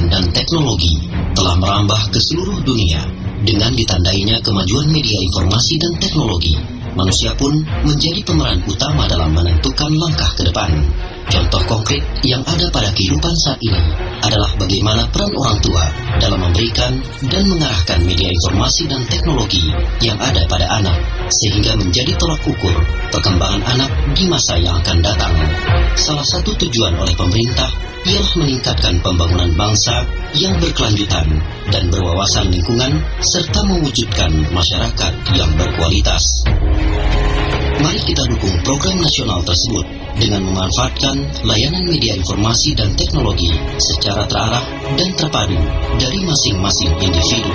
pengetahuan dan teknologi telah merambah ke seluruh dunia. Dengan ditandainya kemajuan media informasi dan teknologi, manusia pun menjadi pemeran utama dalam menentukan langkah ke depan. Contoh konkret yang ada pada kehidupan saat ini adalah bagaimana peran orang tua dalam memberikan dan mengarahkan media informasi dan teknologi yang ada pada anak, sehingga menjadi tolak ukur perkembangan anak di masa yang akan datang. Salah satu tujuan oleh pemerintah ialah meningkatkan pembangunan bangsa yang berkelanjutan dan berwawasan lingkungan serta mewujudkan masyarakat yang berkualitas. Mari kita dukung program nasional tersebut dengan memanfaatkan layanan media informasi dan teknologi secara terarah dan terpadu dari masing-masing individu.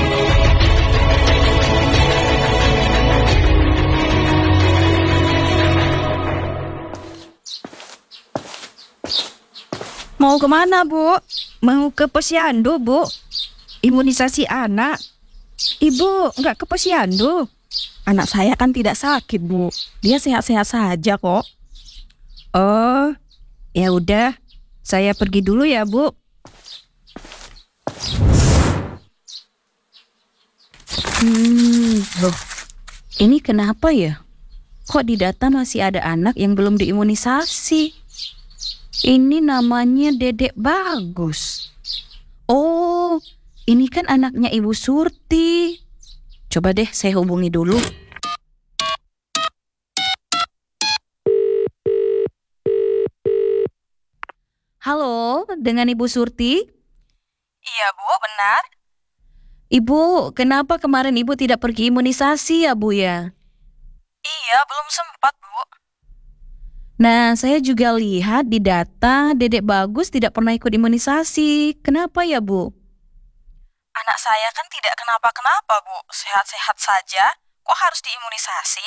Mau kemana, Bu? Mau ke Posyandu, Bu. Imunisasi anak. Ibu nggak ke Posyandu. Anak saya kan tidak sakit, Bu. Dia sehat-sehat saja kok. Oh, ya udah. Saya pergi dulu ya, Bu. Loh, ini kenapa ya? Kok di data masih ada anak yang belum diimunisasi? Ini namanya Dedek Bagus. Oh, ini kan anaknya Ibu Surti. Coba deh saya hubungi dulu. Halo, dengan Ibu Surti? Iya, Bu, benar. Ibu, kenapa kemarin Ibu tidak pergi imunisasi ya, Bu ya? Iya, belum sempat, Bu. Nah, saya juga lihat di data Dedek Bagus tidak pernah ikut imunisasi. Kenapa ya, Bu? Anak saya kan tidak kenapa-kenapa, Bu. Sehat-sehat saja. Kok harus diimunisasi?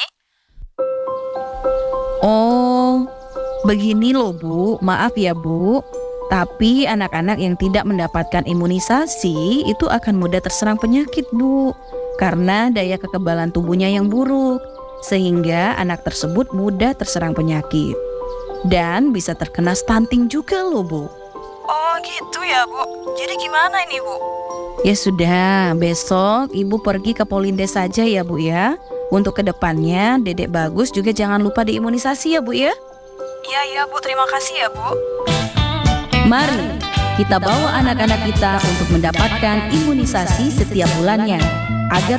Oh, begini loh, Bu. Maaf ya, Bu. Tapi anak-anak yang tidak mendapatkan imunisasi itu akan mudah terserang penyakit, Bu. Karena daya kekebalan tubuhnya yang buruk. Sehingga anak tersebut mudah terserang penyakit. Dan bisa terkena stunting juga loh, Bu. Oh gitu ya, Bu. Jadi gimana ini, Bu? Ya sudah, besok Ibu pergi ke Polindes saja ya, Bu ya. Untuk kedepannya, Dedek Bagus juga jangan lupa diimunisasi ya, Bu ya. Iya, Bu. Terima kasih ya, Bu. Mari kita bawa anak-anak kita untuk mendapatkan imunisasi setiap bulannya. Agar